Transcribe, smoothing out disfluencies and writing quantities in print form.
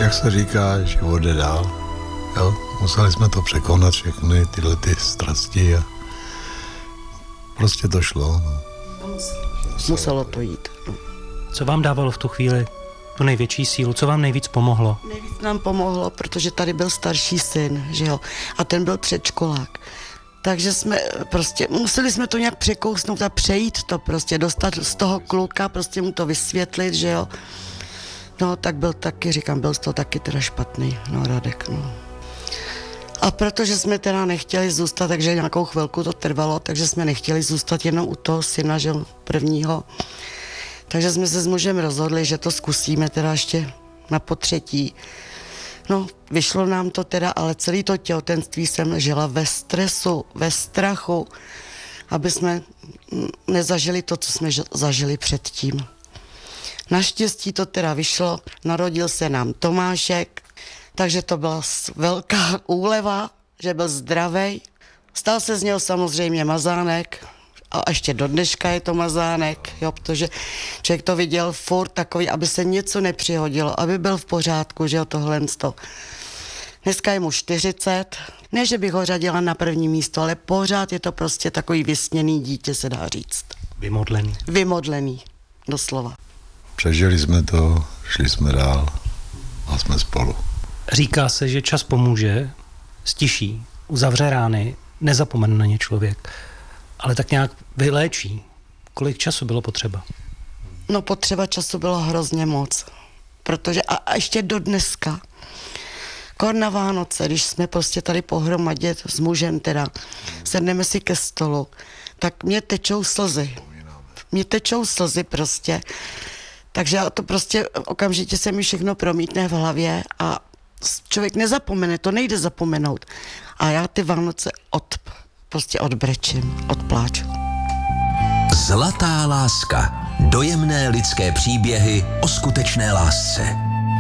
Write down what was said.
Jak se říká, život jde dál. Jo? Museli jsme to překonat, všechny tyhle ty strasti a prostě to šlo. No. Muselo to jít. No. Co vám dávalo v tu chvíli tu největší sílu? Co vám nejvíc pomohlo? Nejvíc nám pomohlo, protože tady byl starší syn, že jo, a ten byl předškolák. Takže jsme prostě, museli jsme to nějak překousnout a přejít to prostě, dostat z toho kluka, prostě mu to vysvětlit, že jo. No, tak byl taky, říkám, byl z toho taky teda špatný, no, Radek, no. A protože jsme teda nechtěli zůstat, takže nějakou chvilku to trvalo, takže jsme nechtěli zůstat jenom u toho syna, že jo, prvního. Takže jsme se s mužem rozhodli, že to zkusíme teda ještě na potřetí. No, vyšlo nám to teda, ale celé to těhotenství jsem žila ve stresu, ve strachu, aby jsme nezažili to, co jsme zažili předtím. Naštěstí to teda vyšlo, narodil se nám Tomášek, takže to byla velká úleva, že byl zdravej. Stal se z něho samozřejmě mazánek a ještě do dneška je to mazánek, jo, protože člověk to viděl furt takový, aby se něco nepřihodilo, aby byl v pořádku, že jo, tohle. Dneska je mu 40, ne, že bych ho řadila na první místo, ale pořád je to prostě takový vysněný dítě, se dá říct. Vymodlený. Vymodlený, doslova. Přežili jsme to, šli jsme dál a jsme spolu. Říká se, že čas pomůže, stiší, uzavře rány, nezapomene na ně člověk, ale tak nějak vyléčí. Kolik času bylo potřeba? No, potřeba času bylo hrozně moc, protože a ještě do dneska, na Vánoce, když jsme prostě tady pohromadě s mužem teda, sedneme si ke stolu, tak mě tečou slzy. Mě tečou slzy prostě. Takže to prostě okamžitě se mi všechno promítne v hlavě a člověk nezapomene, to nejde zapomenout. A já ty Vánoce prostě odbrečím, odpláču. Zlatá láska. Dojemné lidské příběhy o skutečné lásce.